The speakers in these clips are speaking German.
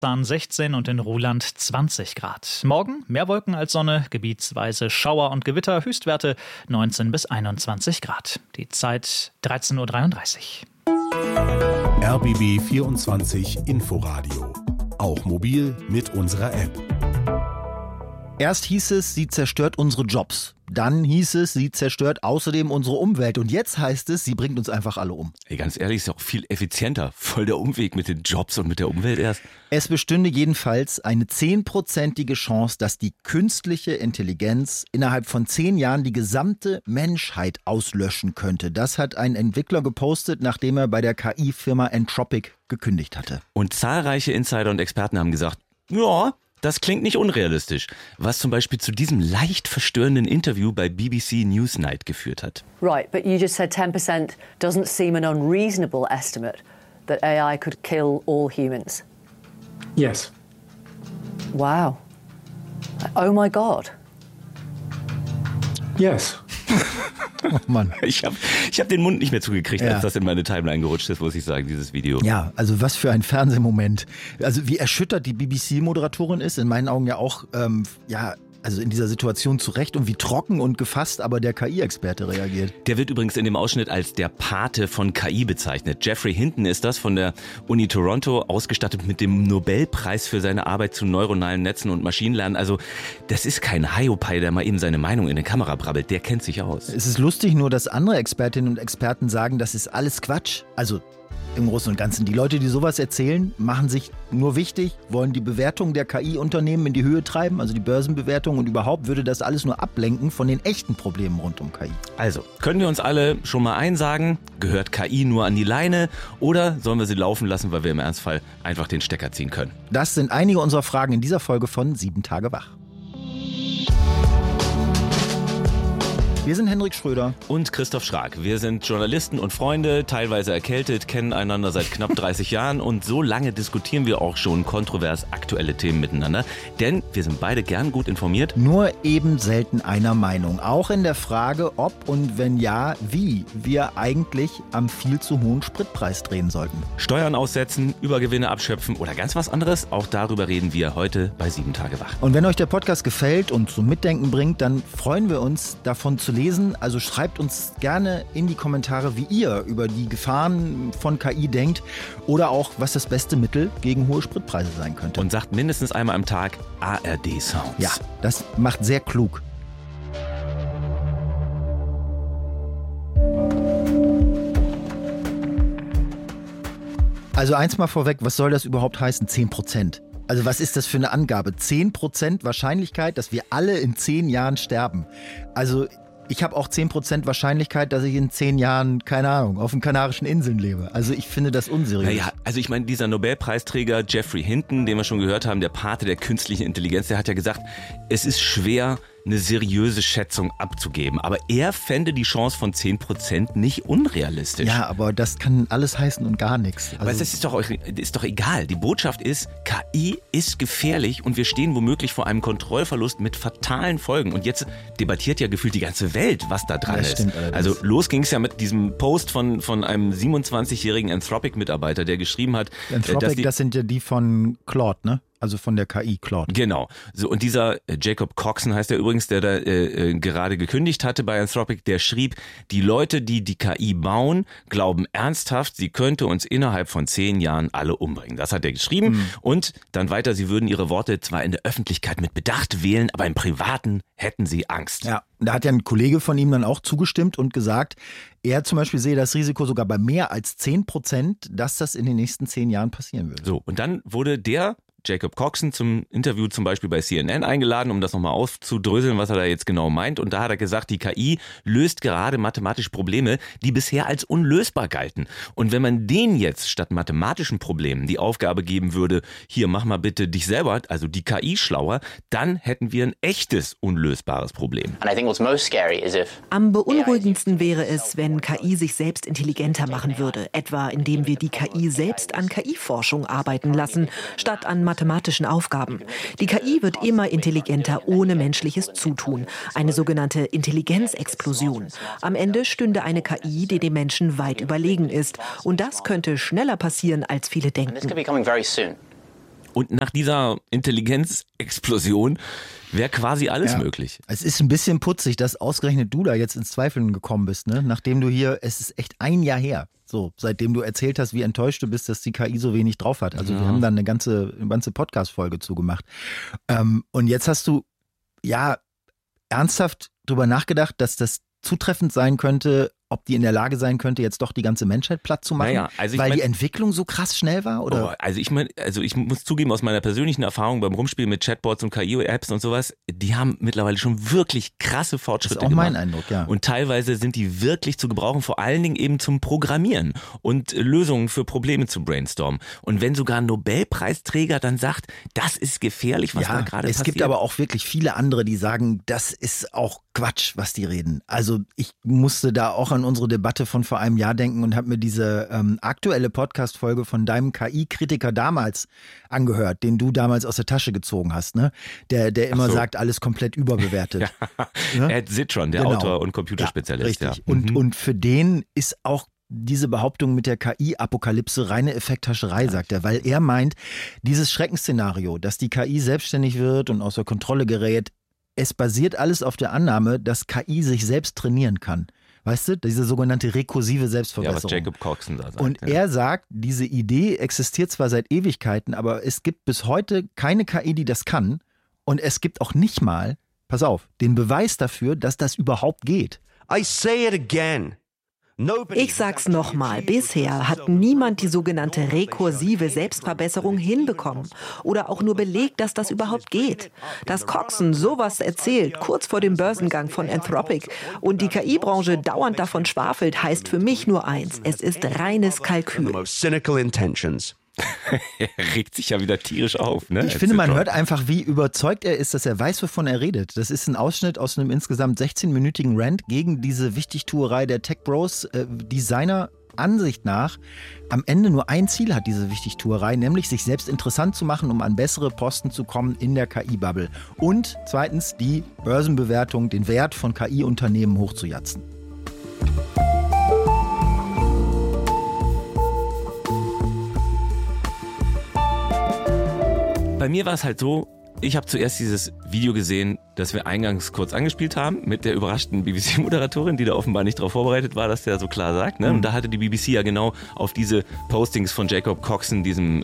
Dann 16 und in Ruhland 20 Grad. Morgen mehr Wolken als Sonne, gebietsweise Schauer und Gewitter, Höchstwerte 19 bis 21 Grad. Die Zeit 13.33 Uhr. RBB 24 Inforadio. Auch mobil mit unserer App. Erst hieß es, sie zerstört unsere Jobs. Dann hieß es, sie zerstört außerdem unsere Umwelt. Und jetzt heißt es, sie bringt uns einfach alle um. Ey, ganz ehrlich, ist ja auch viel effizienter. Voll der Umweg mit den Jobs und mit der Umwelt erst. Es bestünde jedenfalls eine 10%ige Chance, dass die künstliche Intelligenz innerhalb von 10 Jahren die gesamte Menschheit auslöschen könnte. Das hat ein Entwickler gepostet, nachdem er bei der KI-Firma Anthropic gekündigt hatte. Und zahlreiche Insider und Experten haben gesagt, ja, das klingt nicht unrealistisch, was zum Beispiel zu diesem leicht verstörenden Interview bei BBC Newsnight geführt hat. Right, but you just said 10% doesn't seem an unreasonable estimate that AI could kill all humans. Yes. Wow. Oh my God. Yes. Oh Mann. Ich hab den Mund nicht mehr zugekriegt, als das in meine Timeline gerutscht ist, muss ich sagen, dieses Video. Ja, also was für ein Fernsehmoment. Also wie erschüttert die BBC-Moderatorin ist, in meinen Augen ja auch, also in dieser Situation zurecht und wie trocken und gefasst aber der KI-Experte reagiert. Der wird übrigens in dem Ausschnitt als der Pate von KI bezeichnet. Jeffrey Hinton ist das, von der Uni Toronto, ausgestattet mit dem Nobelpreis für seine Arbeit zu neuronalen Netzen und Maschinenlernen. Also das ist kein Hiopai, der mal eben seine Meinung in die Kamera brabbelt. Der kennt sich aus. Es ist lustig nur, dass andere Expertinnen und Experten sagen, das ist alles Quatsch. Also im Großen und Ganzen. Die Leute, die sowas erzählen, machen sich nur wichtig, wollen die Bewertung der KI-Unternehmen in die Höhe treiben, also die Börsenbewertung, und überhaupt würde das alles nur ablenken von den echten Problemen rund um KI. Also, können wir uns alle schon mal einsagen, gehört KI nur an die Leine oder sollen wir sie laufen lassen, weil wir im Ernstfall einfach den Stecker ziehen können? Das sind einige unserer Fragen in dieser Folge von 7 Tage wach. Wir sind Henrik Schröder und Christoph Schrag. Wir sind Journalisten und Freunde, teilweise erkältet, kennen einander seit knapp 30 Jahren und so lange diskutieren wir auch schon kontrovers aktuelle Themen miteinander, denn wir sind beide gern gut informiert. Nur eben selten einer Meinung, auch in der Frage, ob und wenn ja, wie wir eigentlich am viel zu hohen Spritpreis drehen sollten. Steuern aussetzen, Übergewinne abschöpfen oder ganz was anderes, auch darüber reden wir heute bei 7 Tage wach. Und wenn euch der Podcast gefällt und zum Mitdenken bringt, dann freuen wir uns, davon zu lesen. Also schreibt uns gerne in die Kommentare, wie ihr über die Gefahren von KI denkt oder auch, was das beste Mittel gegen hohe Spritpreise sein könnte. Und sagt mindestens einmal am Tag ARD-Sounds. Ja, das macht sehr klug. Also eins mal vorweg, was soll das überhaupt heißen, 10%? Also was ist das für eine Angabe? 10% Wahrscheinlichkeit, dass wir alle in 10 Jahren sterben. Also ich habe auch 10% Wahrscheinlichkeit, dass ich in 10 Jahren, keine Ahnung, auf den Kanarischen Inseln lebe. Also ich finde das unseriös. Naja, also ich meine, dieser Nobelpreisträger Jeffrey Hinton, den wir schon gehört haben, der Pate der künstlichen Intelligenz, der hat ja gesagt, es ist schwer, eine seriöse Schätzung abzugeben. Aber er fände die Chance von 10% nicht unrealistisch. Ja, aber das kann alles heißen und gar nichts. Aber es ist doch egal. Die Botschaft ist, KI ist gefährlich und wir stehen womöglich vor einem Kontrollverlust mit fatalen Folgen. Und jetzt debattiert ja gefühlt die ganze Welt, was da dran ist. Stimmt, also los ging es ja mit diesem Post von einem 27-jährigen Anthropic-Mitarbeiter, der geschrieben hat, Anthropic, das sind ja die von Claude, ne? Also von der KI Claude. Genau. So, und dieser Jacob Coxon heißt er übrigens, der da gerade gekündigt hatte bei Anthropic, der schrieb, die Leute, die die KI bauen, glauben ernsthaft, sie könnte uns innerhalb von 10 Jahren alle umbringen. Das hat er geschrieben. Und dann weiter, sie würden ihre Worte zwar in der Öffentlichkeit mit Bedacht wählen, aber im Privaten hätten sie Angst. Ja, da hat ja ein Kollege von ihm dann auch zugestimmt und gesagt, er zum Beispiel sehe das Risiko sogar bei mehr als 10%, dass das in den nächsten 10 Jahren passieren würde. So, und dann wurde der Jacob Coxon zum Interview zum Beispiel bei CNN eingeladen, um das nochmal aufzudröseln, was er da jetzt genau meint. Und da hat er gesagt, die KI löst gerade mathematische Probleme, die bisher als unlösbar galten. Und wenn man denen jetzt statt mathematischen Problemen die Aufgabe geben würde, hier mach mal bitte dich selber, also die KI schlauer, dann hätten wir ein echtes unlösbares Problem. Am beunruhigendsten wäre es, wenn KI sich selbst intelligenter machen würde, etwa indem wir die KI selbst an KI-Forschung arbeiten lassen, statt an mathematischen Aufgaben. Die KI wird immer intelligenter ohne menschliches Zutun. Eine sogenannte Intelligenzexplosion. Am Ende stünde eine KI, die dem Menschen weit überlegen ist. Und das könnte schneller passieren, als viele denken. Und nach dieser Intelligenzexplosion wäre quasi alles möglich. Es ist ein bisschen putzig, dass ausgerechnet du da jetzt ins Zweifeln gekommen bist, ne? Nachdem du hier, es ist echt ein Jahr her, so, seitdem du erzählt hast, wie enttäuscht du bist, dass die KI so wenig drauf hat. Also wir haben da eine ganze Podcast-Folge zugemacht. Und jetzt hast du ernsthaft drüber nachgedacht, dass das zutreffend sein könnte, ob die in der Lage sein könnte, jetzt doch die ganze Menschheit platt zu machen, weil die Entwicklung so krass schnell war? Oder? Ich muss zugeben, aus meiner persönlichen Erfahrung beim Rumspielen mit Chatbots und KI-Apps und sowas, die haben mittlerweile schon wirklich krasse Fortschritte gemacht. Das ist auch mein Eindruck, ja. Und teilweise sind die wirklich zu gebrauchen, vor allen Dingen eben zum Programmieren und Lösungen für Probleme zu brainstormen. Und wenn sogar ein Nobelpreisträger dann sagt, das ist gefährlich, was da gerade passiert. Es gibt aber auch wirklich viele andere, die sagen, das ist auch Quatsch, was die reden. Also ich musste da auch an unsere Debatte von vor einem Jahr denken und habe mir diese aktuelle Podcast-Folge von deinem KI-Kritiker damals angehört, den du damals aus der Tasche gezogen hast, ne? Der immer sagt, alles komplett überbewertet. Ne? Ed Zitron, der Autor und Computerspezialist. Richtig. Und für den ist auch diese Behauptung mit der KI-Apokalypse reine Effekthascherei, sagt er, weil er meint, dieses Schreckensszenario, dass die KI selbstständig wird und außer Kontrolle gerät, es basiert alles auf der Annahme, dass KI sich selbst trainieren kann. Weißt du, diese sogenannte rekursive Selbstverbesserung. Ja, was Jacob Coxon da sagt. Und er sagt, diese Idee existiert zwar seit Ewigkeiten, aber es gibt bis heute keine KI, die das kann. Und es gibt auch nicht mal, pass auf, den Beweis dafür, dass das überhaupt geht. I say it again. Ich sag's nochmal, bisher hat niemand die sogenannte rekursive Selbstverbesserung hinbekommen oder auch nur belegt, dass das überhaupt geht. Dass Coxon sowas erzählt, kurz vor dem Börsengang von Anthropic und die KI-Branche dauernd davon schwafelt, heißt für mich nur eins, es ist reines Kalkül. Er regt sich ja wieder tierisch auf. Ne? Ich finde, man hört einfach, wie überzeugt er ist, dass er weiß, wovon er redet. Das ist ein Ausschnitt aus einem insgesamt 16-minütigen Rant gegen diese Wichtigtuerei der Tech-Bros, die seiner Ansicht nach am Ende nur ein Ziel hat, diese Wichtigtuerei, nämlich sich selbst interessant zu machen, um an bessere Posten zu kommen in der KI-Bubble. Und zweitens die Börsenbewertung, den Wert von KI-Unternehmen hochzujatzen. Bei mir war es halt so, ich habe zuerst dieses Video gesehen, das wir eingangs kurz angespielt haben, mit der überraschten BBC-Moderatorin, die da offenbar nicht darauf vorbereitet war, dass der so klar sagt. Ne? Und da hatte die BBC ja genau auf diese Postings von Jacob Coxon, diesem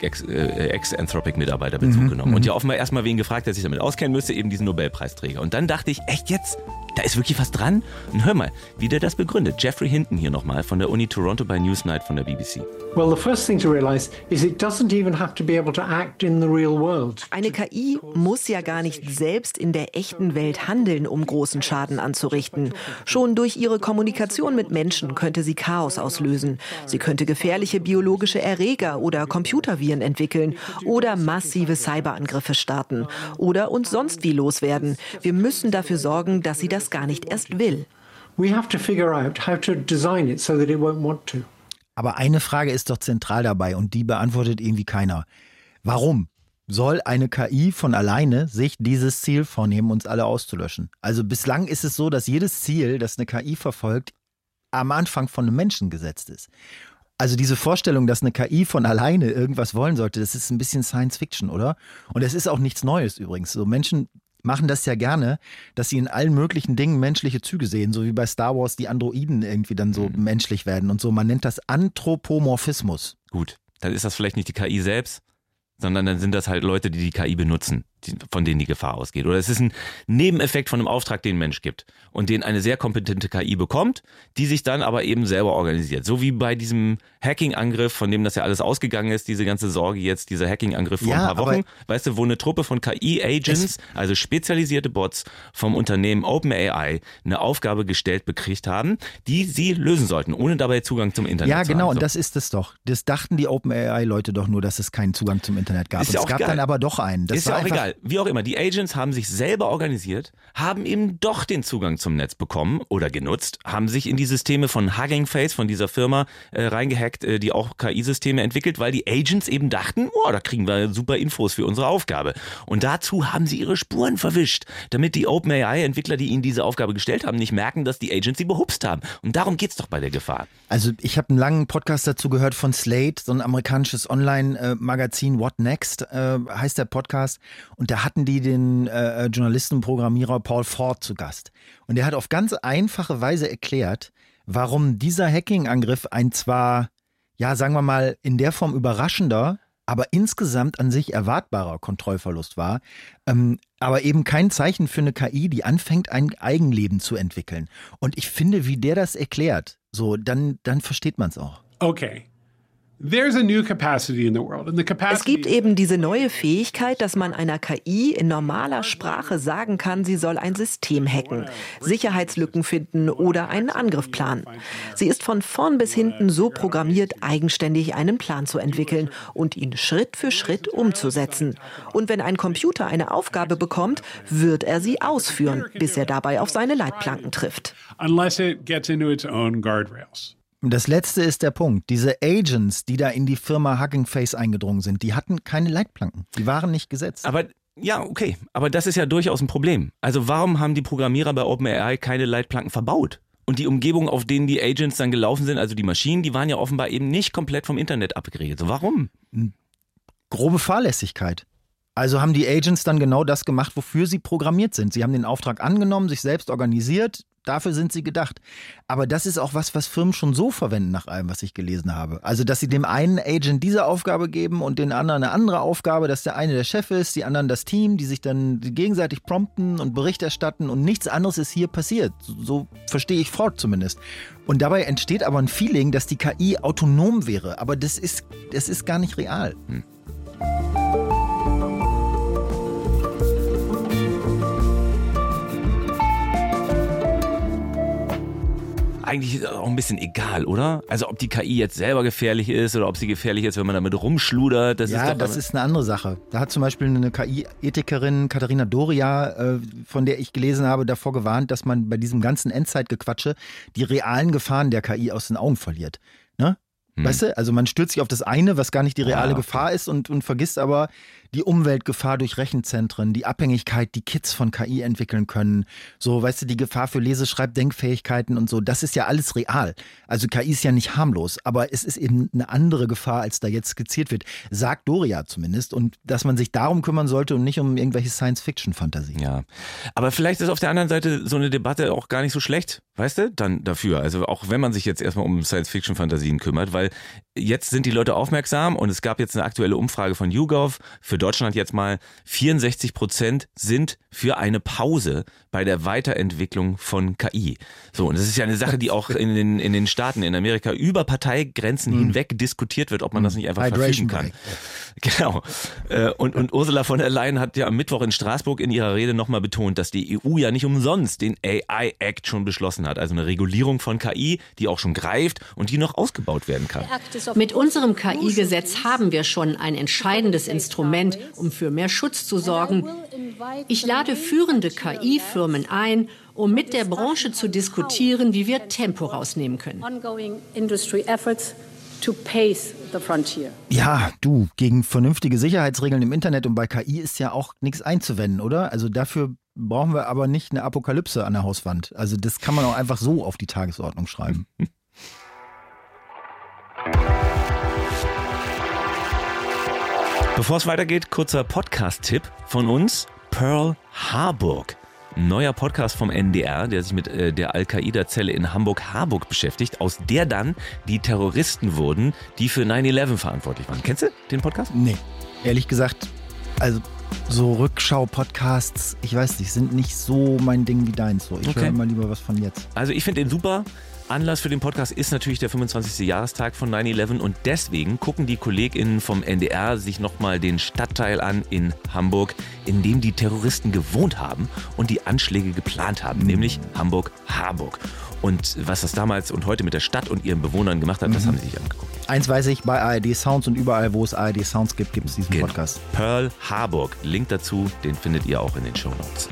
Ex-Anthropic-Mitarbeiter, Bezug genommen. Und ja offenbar erstmal wen gefragt, der sich damit auskennen müsste, eben diesen Nobelpreisträger. Und dann dachte ich, echt jetzt? Da ist wirklich was dran? Und hör mal, wie der das begründet. Jeffrey Hinton hier nochmal von der Uni Toronto bei Newsnight von der BBC. Well, the first thing to realize is it doesn't even have to be able to act in the real world. Eine KI muss ja gar nicht selbst in der echten Welt handeln, um großen Schaden anzurichten. Schon durch ihre Kommunikation mit Menschen könnte sie Chaos auslösen. Sie könnte gefährliche biologische Erreger oder Computerviren entwickeln oder massive Cyberangriffe starten oder uns sonst wie loswerden. Wir müssen dafür sorgen, dass sie das gar nicht erst will. We have to figure out how to design it so that it won't want to. Aber eine Frage ist doch zentral dabei und die beantwortet irgendwie keiner. Warum soll eine KI von alleine sich dieses Ziel vornehmen, uns alle auszulöschen? Also bislang ist es so, dass jedes Ziel, das eine KI verfolgt, am Anfang von einem Menschen gesetzt ist. Also diese Vorstellung, dass eine KI von alleine irgendwas wollen sollte, das ist ein bisschen Science Fiction, oder? Und es ist auch nichts Neues übrigens. So Menschen machen das ja gerne, dass sie in allen möglichen Dingen menschliche Züge sehen, so wie bei Star Wars die Androiden irgendwie dann so menschlich werden und so. Man nennt das Anthropomorphismus. Gut, dann ist das vielleicht nicht die KI selbst, sondern dann sind das halt Leute, die die KI benutzen, von denen die Gefahr ausgeht. Oder es ist ein Nebeneffekt von einem Auftrag, den ein Mensch gibt und den eine sehr kompetente KI bekommt, die sich dann aber eben selber organisiert. So wie bei diesem Hacking-Angriff, von dem das ja alles ausgegangen ist, diese ganze Sorge jetzt, dieser Hacking-Angriff vor ein paar Wochen, weißt du, wo eine Truppe von KI-Agents, also spezialisierte Bots vom Unternehmen OpenAI, eine Aufgabe gestellt bekriegt haben, die sie lösen sollten, ohne dabei Zugang zum Internet zu haben. Ja, genau, und das ist es doch. Das dachten die OpenAI-Leute doch nur, dass es keinen Zugang zum Internet gab. Ist ja es gab egal. Dann aber doch einen. Das ist war ja auch einfach, egal. egal, wie auch immer, die Agents haben sich selber organisiert, haben eben doch den Zugang zum Netz bekommen oder genutzt, haben sich in die Systeme von Hugging Face, von dieser Firma, reingehackt, die auch KI-Systeme entwickelt, weil die Agents eben dachten, da kriegen wir super Infos für unsere Aufgabe. Und dazu haben sie ihre Spuren verwischt, damit die OpenAI-Entwickler, die ihnen diese Aufgabe gestellt haben, nicht merken, dass die Agents sie behupst haben. Und darum geht's doch bei der Gefahr. Also ich habe einen langen Podcast dazu gehört von Slate, so ein amerikanisches Online-Magazin, What Next heißt der Podcast. Und da hatten die den Journalisten und Programmierer Paul Ford zu Gast. Und der hat auf ganz einfache Weise erklärt, warum dieser Hacking-Angriff ein zwar, ja sagen wir mal, in der Form überraschender, aber insgesamt an sich erwartbarer Kontrollverlust war, aber eben kein Zeichen für eine KI, die anfängt, ein Eigenleben zu entwickeln. Und ich finde, wie der das erklärt, so dann versteht man es auch. Okay. There's a new capacity in the world. And the capacity Es gibt eben diese neue Fähigkeit, dass man einer KI in normaler Sprache sagen kann, sie soll ein System hacken, Sicherheitslücken finden oder einen Angriff planen. Sie ist von vorn bis hinten so programmiert, eigenständig einen Plan zu entwickeln und ihn Schritt für Schritt umzusetzen. Und wenn ein Computer eine Aufgabe bekommt, wird er sie ausführen, bis er dabei auf seine Leitplanken trifft. Unless it gets into its own guardrails. Das letzte ist der Punkt. Diese Agents, die da in die Firma Hugging Face eingedrungen sind, die hatten keine Leitplanken. Die waren nicht gesetzt. Aber ja, okay. Aber das ist ja durchaus ein Problem. Also warum haben die Programmierer bei OpenAI keine Leitplanken verbaut? Und die Umgebung, auf denen die Agents dann gelaufen sind, also die Maschinen, die waren ja offenbar eben nicht komplett vom Internet abgeregelt. So, warum? Grobe Fahrlässigkeit. Also haben die Agents dann genau das gemacht, wofür sie programmiert sind. Sie haben den Auftrag angenommen, sich selbst organisiert. Dafür sind sie gedacht. Aber das ist auch was Firmen schon so verwenden, nach allem, was ich gelesen habe. Also, dass sie dem einen Agent diese Aufgabe geben und den anderen eine andere Aufgabe, dass der eine der Chef ist, die anderen das Team, die sich dann gegenseitig prompten und Bericht erstatten und nichts anderes ist hier passiert. So verstehe ich Ford zumindest. Und dabei entsteht aber ein Feeling, dass die KI autonom wäre. Aber das ist gar nicht real. Eigentlich ist es auch ein bisschen egal, oder? Also ob die KI jetzt selber gefährlich ist oder ob sie gefährlich ist, wenn man damit rumschludert. Das ist eine andere Sache. Da hat zum Beispiel eine KI-Ethikerin, Katharina Doria, von der ich gelesen habe, davor gewarnt, dass man bei diesem ganzen Endzeitgequatsche die realen Gefahren der KI aus den Augen verliert. Ne? Weißt du, also man stürzt sich auf das eine, was gar nicht die reale Gefahr ist und vergisst aber die Umweltgefahr durch Rechenzentren, die Abhängigkeit, die Kids von KI entwickeln können. So, weißt du, die Gefahr für Leseschreibdenkfähigkeiten und so, das ist ja alles real. Also KI ist ja nicht harmlos, aber es ist eben eine andere Gefahr, als da jetzt skizziert wird. Sagt Doria zumindest. Und dass man sich darum kümmern sollte und nicht um irgendwelche Science-Fiction-Fantasien. Ja, aber vielleicht ist auf der anderen Seite so eine Debatte auch gar nicht so schlecht, weißt du, dann dafür. Also auch wenn man sich jetzt erstmal um Science-Fiction-Fantasien kümmert, weil jetzt sind die Leute aufmerksam und es gab jetzt eine aktuelle Umfrage von YouGov, für Deutschland jetzt mal, 64% sind für eine Pause bei der Weiterentwicklung von KI. So, und das ist ja eine Sache, die auch in den Staaten, in Amerika, über Parteigrenzen hinweg diskutiert wird, ob man das nicht einfach verfügen kann. Genau. Und Ursula von der Leyen hat ja am Mittwoch in Straßburg in ihrer Rede nochmal betont, dass die EU ja nicht umsonst den AI Act schon beschlossen hat. Also eine Regulierung von KI, die auch schon greift und die noch ausgebaut werden kann. Mit unserem KI-Gesetz haben wir schon ein entscheidendes Instrument, um für mehr Schutz zu sorgen. Ich lade führende KI-Firmen ein, um mit der Branche zu diskutieren, wie wir Tempo rausnehmen können. Ja, du, gegen vernünftige Sicherheitsregeln im Internet und bei KI ist ja auch nichts einzuwenden, oder? Also dafür brauchen wir aber nicht eine Apokalypse an der Hauswand. Also das kann man auch einfach so auf die Tagesordnung schreiben. Bevor es weitergeht, kurzer Podcast-Tipp von uns. Pearl Harburg. Ein neuer Podcast vom NDR, der sich mit der Al-Qaida-Zelle in Hamburg-Harburg beschäftigt, aus der dann die Terroristen wurden, die für 9/11 verantwortlich waren. Kennst du den Podcast? Nee, ehrlich gesagt, also so Rückschau-Podcasts, ich weiß nicht, sind nicht so mein Ding wie deins. So. Ich höre immer lieber was von jetzt. Also ich finde den super. Anlass für den Podcast ist natürlich der 25. Jahrestag von 9/11 und deswegen gucken die KollegInnen vom NDR sich nochmal den Stadtteil an in Hamburg, in dem die Terroristen gewohnt haben und die Anschläge geplant haben, nämlich Hamburg-Harburg. Und was das damals und heute mit der Stadt und ihren Bewohnern gemacht hat, das haben sie sich angeguckt. Eins weiß ich, bei ARD Sounds und überall, wo es ARD Sounds gibt, gibt es diesen Podcast. Pearl Harburg, Link dazu, den findet ihr auch in den Shownotes.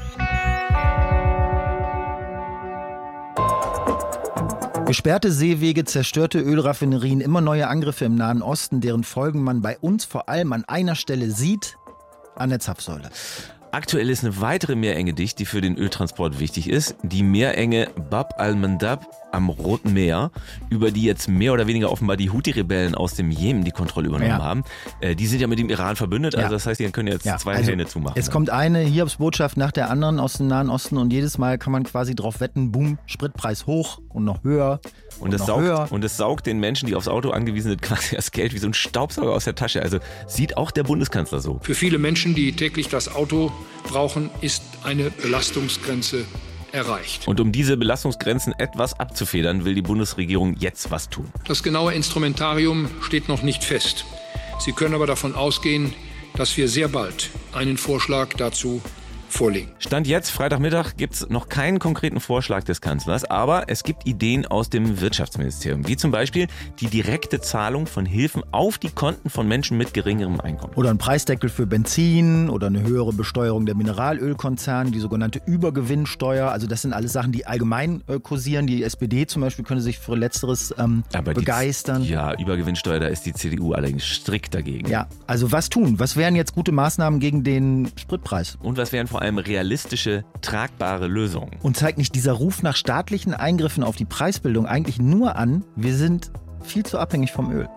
Gesperrte Seewege, zerstörte Ölraffinerien, immer neue Angriffe im Nahen Osten, deren Folgen man bei uns vor allem an einer Stelle sieht, an der Zapfsäule. Aktuell ist eine weitere Meerenge dicht, die für den Öltransport wichtig ist. Die Meerenge Bab al-Mandab am Roten Meer, über die jetzt mehr oder weniger offenbar die Houthi-Rebellen aus dem Jemen die Kontrolle übernommen haben. Die sind ja mit dem Iran verbündet, also das heißt, die können jetzt zwei Hähne zumachen. Es kommt eine Hiobsbotschaft nach der anderen aus dem Nahen Osten und jedes Mal kann man quasi drauf wetten, boom, Spritpreis hoch und noch höher. Und es saugt den Menschen, die aufs Auto angewiesen sind, quasi das Geld wie so ein Staubsauger aus der Tasche. Also sieht auch der Bundeskanzler so. Für viele Menschen, die täglich das Auto brauchen, ist eine Belastungsgrenze erreicht. Und um diese Belastungsgrenzen etwas abzufedern, will die Bundesregierung jetzt was tun. Das genaue Instrumentarium steht noch nicht fest. Sie können aber davon ausgehen, dass wir sehr bald einen Vorschlag dazu vorlegen. Stand jetzt, Freitagmittag, gibt es noch keinen konkreten Vorschlag des Kanzlers, aber es gibt Ideen aus dem Wirtschaftsministerium, wie zum Beispiel die direkte Zahlung von Hilfen auf die Konten von Menschen mit geringerem Einkommen. Oder ein Preisdeckel für Benzin oder eine höhere Besteuerung der Mineralölkonzerne, die sogenannte Übergewinnsteuer. Also das sind alles Sachen, die allgemein kursieren. Die SPD zum Beispiel könnte sich für Letzteres begeistern. Übergewinnsteuer, da ist die CDU allerdings strikt dagegen. Ja, also was tun? Was wären jetzt gute Maßnahmen gegen den Spritpreis? Und was wären vor allem realistische, tragbare Lösungen? Und zeigt nicht dieser Ruf nach staatlichen Eingriffen auf die Preisbildung eigentlich nur an, wir sind viel zu abhängig vom Öl?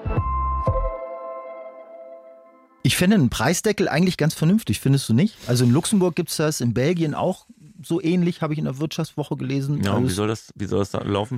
Ich finde einen Preisdeckel eigentlich ganz vernünftig, findest du nicht? Also in Luxemburg gibt es das, in Belgien auch so ähnlich, habe ich in der Wirtschaftswoche gelesen. Ja, und wie soll das da laufen?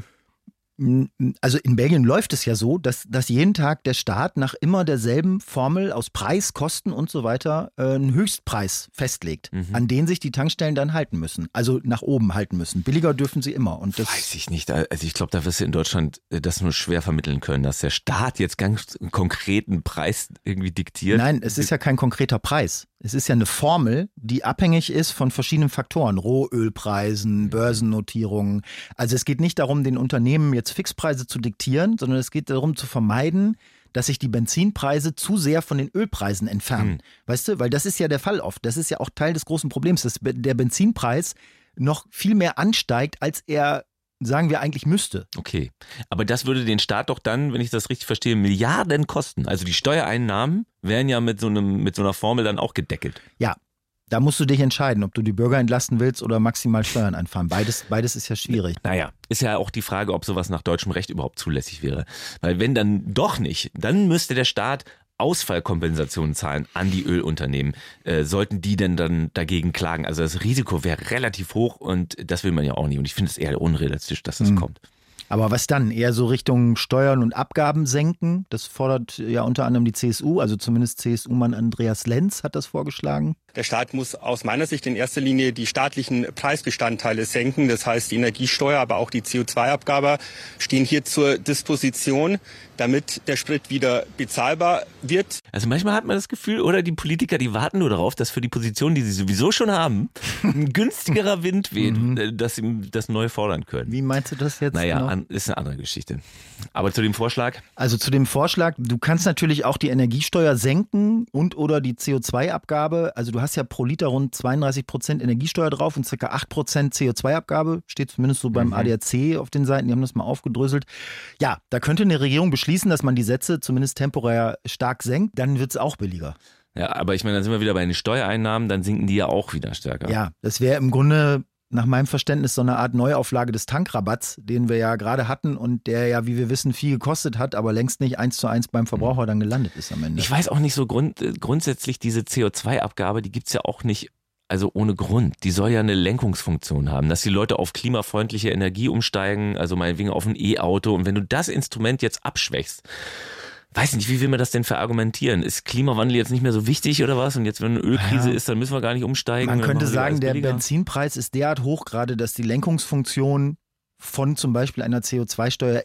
Also in Belgien läuft es ja so, dass jeden Tag der Staat nach immer derselben Formel aus Preis, Kosten und so weiter einen Höchstpreis festlegt, an den sich die Tankstellen dann halten müssen. Also nach oben halten müssen. Billiger dürfen sie immer. Und das weiß ich nicht. Also ich glaube, da wirst du in Deutschland das nur schwer vermitteln können, dass der Staat jetzt ganz konkreten Preis irgendwie diktiert. Nein, es ist ja kein konkreter Preis. Es ist ja eine Formel, die abhängig ist von verschiedenen Faktoren. Rohölpreisen, Börsennotierungen. Also es geht nicht darum, den Unternehmen jetzt Fixpreise zu diktieren, sondern es geht darum zu vermeiden, dass sich die Benzinpreise zu sehr von den Ölpreisen entfernen. Weißt du, weil das ist ja der Fall oft. Das ist ja auch Teil des großen Problems, dass der Benzinpreis noch viel mehr ansteigt, als er, sagen wir, eigentlich müsste. Okay, aber das würde den Staat doch dann, wenn ich das richtig verstehe, Milliarden kosten. Also die Steuereinnahmen wären ja mit so einer Formel dann auch gedeckelt. Ja, da musst du dich entscheiden, ob du die Bürger entlasten willst oder maximal Steuern einfahren. Beides ist ja schwierig. Naja, ist ja auch die Frage, ob sowas nach deutschem Recht überhaupt zulässig wäre. Weil wenn dann doch nicht, dann müsste der Staat Ausfallkompensationen zahlen an die Ölunternehmen. Sollten die denn dann dagegen klagen? Also das Risiko wäre relativ hoch und das will man ja auch nicht. Und ich finde es eher unrealistisch, dass das kommt. Aber was dann? Eher so Richtung Steuern und Abgaben senken? Das fordert ja unter anderem die CSU, also zumindest CSU-Mann Andreas Lenz hat das vorgeschlagen. Der Staat muss aus meiner Sicht in erster Linie die staatlichen Preisbestandteile senken. Das heißt, die Energiesteuer, aber auch die CO2-Abgabe stehen hier zur Disposition, damit der Sprit wieder bezahlbar wird. Also manchmal hat man das Gefühl, oder die Politiker, die warten nur darauf, dass für die Position, die sie sowieso schon haben, ein günstigerer Wind weht, dass sie das neu fordern können. Wie meinst du das jetzt? Naja, ist eine andere Geschichte. Aber zu dem Vorschlag? Also zu dem Vorschlag, du kannst natürlich auch die Energiesteuer senken und oder die CO2-Abgabe. Also du hast ja pro Liter rund 32% Energiesteuer drauf und ca. 8% CO2-Abgabe. Steht zumindest so beim ADAC auf den Seiten, die haben das mal aufgedröselt. Ja, da könnte eine Regierung beschließen, dass man die Sätze zumindest temporär stark senkt, dann wird es auch billiger. Ja, aber ich meine, dann sind wir wieder bei den Steuereinnahmen, dann sinken die ja auch wieder stärker. Ja, das wäre im Grunde nach meinem Verständnis so eine Art Neuauflage des Tankrabatts, den wir ja gerade hatten und der ja, wie wir wissen, viel gekostet hat, aber längst nicht 1:1 beim Verbraucher dann gelandet ist am Ende. Ich weiß auch nicht so grundsätzlich, diese CO2-Abgabe, die gibt's ja auch nicht, also ohne Grund. Die soll ja eine Lenkungsfunktion haben, dass die Leute auf klimafreundliche Energie umsteigen, also meinetwegen auf ein E-Auto. Und wenn du das Instrument jetzt abschwächst, weiß nicht, wie will man das denn verargumentieren? Ist Klimawandel jetzt nicht mehr so wichtig oder was? Und jetzt, wenn eine Ölkrise ist, dann müssen wir gar nicht umsteigen. Man könnte sagen, der Benzinpreis ist derart hoch gerade, dass die Lenkungsfunktion von zum Beispiel einer CO2-Steuer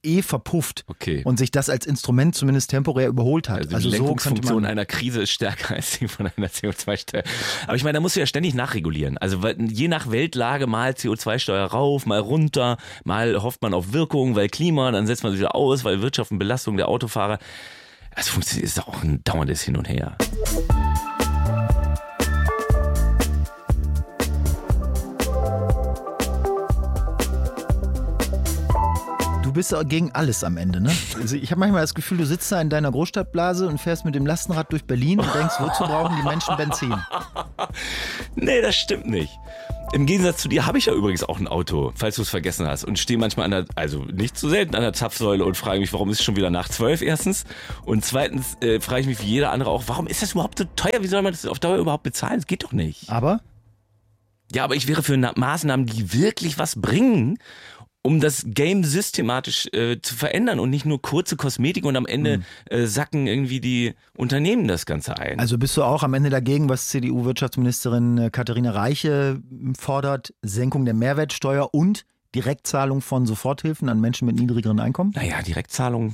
verpufft Okay. und sich das als Instrument zumindest temporär überholt hat. Also die Lenkungsfunktion einer Krise ist stärker als die von einer CO2-Steuer. Aber ich meine, da musst du ja ständig nachregulieren. Also je nach Weltlage mal CO2-Steuer rauf, mal runter, mal hofft man auf Wirkung, weil Klima, dann setzt man sie wieder aus, weil Wirtschaft und Belastung der Autofahrer. Das funktioniert, ist auch ein dauerndes Hin und Her. Du bist gegen alles am Ende, ne? Also ich habe manchmal das Gefühl, du sitzt da in deiner Großstadtblase und fährst mit dem Lastenrad durch Berlin und denkst, wozu brauchen die Menschen Benzin? Nee, das stimmt nicht. Im Gegensatz zu dir habe ich ja übrigens auch ein Auto, falls du es vergessen hast. Und stehe manchmal also nicht zu selten an der Zapfsäule und frage mich, warum ist es schon wieder nach 12 erstens? Und zweitens frage ich mich wie jeder andere auch, warum ist das überhaupt so teuer? Wie soll man das auf Dauer überhaupt bezahlen? Das geht doch nicht. Aber? Ja, aber ich wäre für Maßnahmen, die wirklich was bringen, um das Game systematisch zu verändern und nicht nur kurze Kosmetik und am Ende sacken irgendwie die Unternehmen das Ganze ein. Also bist du auch am Ende dagegen, was CDU-Wirtschaftsministerin Katharina Reiche fordert, Senkung der Mehrwertsteuer und Direktzahlung von Soforthilfen an Menschen mit niedrigeren Einkommen? Naja, Direktzahlung,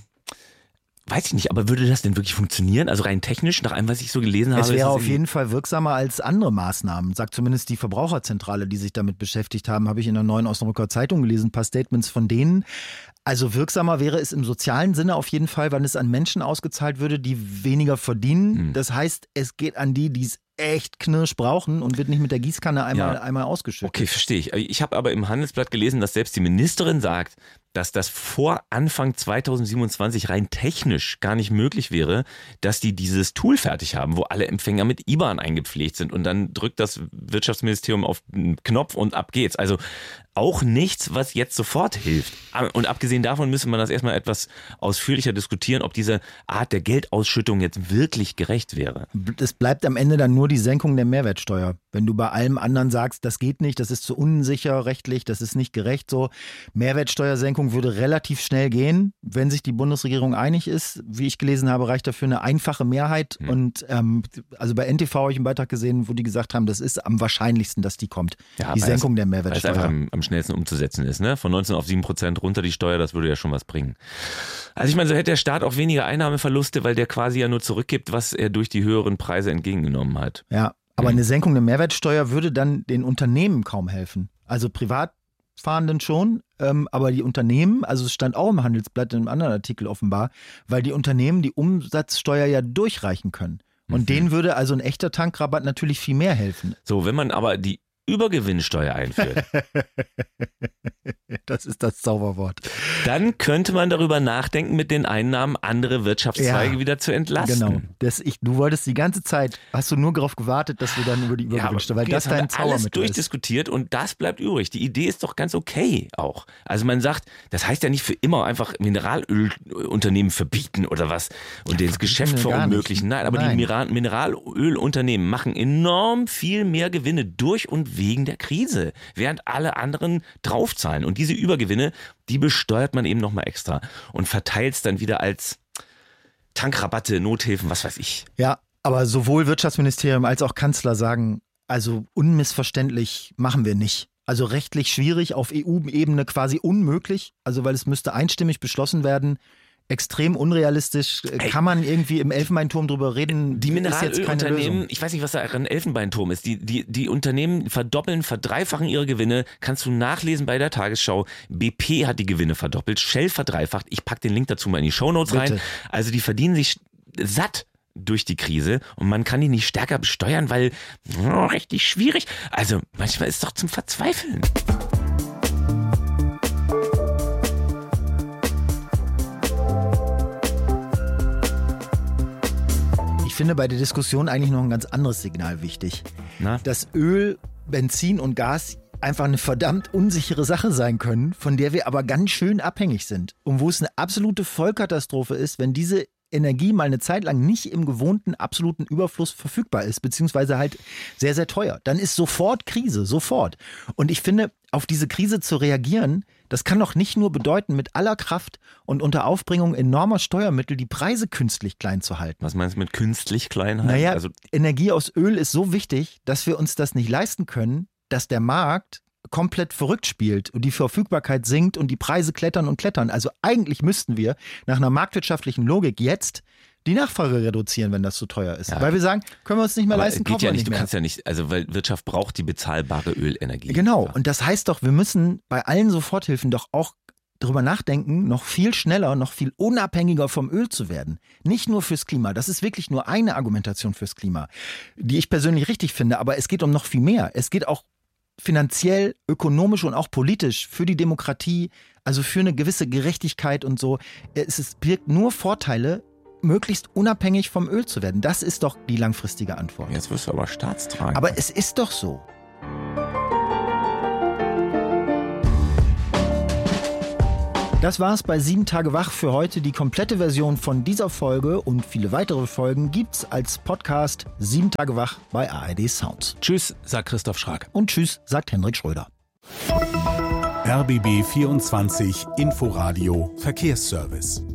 weiß ich nicht, aber würde das denn wirklich funktionieren? Also rein technisch, nach allem, was ich so gelesen habe? Es wäre auf jeden Fall wirksamer als andere Maßnahmen, sagt zumindest die Verbraucherzentrale, die sich damit beschäftigt haben, habe ich in der Neuen Osnabrücker Zeitung gelesen, ein paar Statements von denen. Also wirksamer wäre es im sozialen Sinne auf jeden Fall, wenn es an Menschen ausgezahlt würde, die weniger verdienen. Das heißt, es geht an die es echt knirsch brauchen und wird nicht mit der Gießkanne einmal ausgeschüttet. Okay, verstehe ich. Ich habe aber im Handelsblatt gelesen, dass selbst die Ministerin sagt, dass das vor Anfang 2027 rein technisch gar nicht möglich wäre, dass die dieses Tool fertig haben, wo alle Empfänger mit IBAN eingepflegt sind und dann drückt das Wirtschaftsministerium auf den Knopf und ab geht's. Also auch nichts, was jetzt sofort hilft. Und abgesehen davon müsste man das erstmal etwas ausführlicher diskutieren, ob diese Art der Geldausschüttung jetzt wirklich gerecht wäre. Es bleibt am Ende dann nur die Senkung der Mehrwertsteuer. Wenn du bei allem anderen sagst, das geht nicht, das ist zu unsicher rechtlich, das ist nicht gerecht so. Mehrwertsteuersenkung würde relativ schnell gehen, wenn sich die Bundesregierung einig ist. Wie ich gelesen habe, reicht dafür eine einfache Mehrheit. Und also bei NTV habe ich einen Beitrag gesehen, wo die gesagt haben, das ist am wahrscheinlichsten, dass die kommt. Die Senkung der Mehrwertsteuer. Weil es einfach am schnellsten umzusetzen ist, ne? Von 19 auf 7% runter die Steuer, das würde ja schon was bringen. Also ich meine, so hätte der Staat auch weniger Einnahmeverluste, weil der quasi ja nur zurückgibt, was er durch die höheren Preise entgegengenommen hat. Ja, aber eine Senkung der Mehrwertsteuer würde dann den Unternehmen kaum helfen. Also Privatfahrenden schon, aber die Unternehmen, also es stand auch im Handelsblatt in einem anderen Artikel offenbar, weil die Unternehmen die Umsatzsteuer ja durchreichen können. Und denen würde also ein echter Tankrabatt natürlich viel mehr helfen. So, wenn man aber die Übergewinnsteuer einführt. Das ist das Zauberwort. Dann könnte man darüber nachdenken, mit den Einnahmen andere Wirtschaftszweige wieder zu entlasten. Genau. Du wolltest die ganze Zeit, hast du nur darauf gewartet, dass wir dann über die Übergewinnsteuer, weil das dein Zaubermittel ist. Alles durchdiskutiert und das bleibt übrig. Die Idee ist doch ganz okay auch. Also man sagt, das heißt ja nicht für immer einfach Mineralölunternehmen verbieten oder was und das Geschäft verunmöglichen. Nein, aber die Mineralölunternehmen machen enorm viel mehr Gewinne durch und wegen der Krise, während alle anderen draufzahlen. Und diese Übergewinne, die besteuert man eben nochmal extra und verteilt es dann wieder als Tankrabatte, Nothilfen, was weiß ich. Ja, aber sowohl Wirtschaftsministerium als auch Kanzler sagen, also unmissverständlich machen wir nicht. Also rechtlich schwierig, auf EU-Ebene quasi unmöglich, also weil es müsste einstimmig beschlossen werden. Extrem unrealistisch. Kann man irgendwie im Elfenbeinturm drüber reden? Die Mineralölunternehmen, ich weiß nicht, was da ein Elfenbeinturm ist. Die Unternehmen verdoppeln, verdreifachen ihre Gewinne. Kannst du nachlesen bei der Tagesschau. BP hat die Gewinne verdoppelt, Shell verdreifacht. Ich pack den Link dazu mal in die Shownotes rein. Also die verdienen sich satt durch die Krise und man kann die nicht stärker besteuern, weil richtig schwierig. Also manchmal ist es doch zum Verzweifeln. Ich finde bei der Diskussion eigentlich noch ein ganz anderes Signal wichtig. Dass Öl, Benzin und Gas einfach eine verdammt unsichere Sache sein können, von der wir aber ganz schön abhängig sind. Und wo es eine absolute Vollkatastrophe ist, wenn diese Energie mal eine Zeit lang nicht im gewohnten absoluten Überfluss verfügbar ist, beziehungsweise halt sehr, sehr teuer. Dann ist sofort Krise, sofort. Und ich finde, auf diese Krise zu reagieren, das kann doch nicht nur bedeuten, mit aller Kraft und unter Aufbringung enormer Steuermittel die Preise künstlich klein zu halten. Was meinst du mit künstlich klein halten? Naja, Energie aus Öl ist so wichtig, dass wir uns das nicht leisten können, dass der Markt komplett verrückt spielt und die Verfügbarkeit sinkt und die Preise klettern und klettern. Also eigentlich müssten wir nach einer marktwirtschaftlichen Logik jetzt die Nachfrage reduzieren, wenn das zu teuer ist. Ja. Weil wir sagen, können wir uns nicht mehr leisten, kaufen wir nicht mehr. Du kannst ja nicht, also weil Wirtschaft braucht die bezahlbare Ölenergie. Genau, und das heißt doch, wir müssen bei allen Soforthilfen doch auch darüber nachdenken, noch viel schneller, noch viel unabhängiger vom Öl zu werden. Nicht nur fürs Klima. Das ist wirklich nur eine Argumentation fürs Klima, die ich persönlich richtig finde. Aber es geht um noch viel mehr. Es geht auch finanziell, ökonomisch und auch politisch für die Demokratie, also für eine gewisse Gerechtigkeit und so. Es birgt nur Vorteile, möglichst unabhängig vom Öl zu werden. Das ist doch die langfristige Antwort. Jetzt wirst du aber staatstragend. Aber es ist doch so. Das war's bei 7 Tage wach für heute. Die komplette Version von dieser Folge und viele weitere Folgen gibt's als Podcast 7 Tage wach bei ARD Sounds. Tschüss, sagt Christoph Schrag. Und tschüss, sagt Hendrik Schröder. RBB 24 Inforadio Verkehrsservice.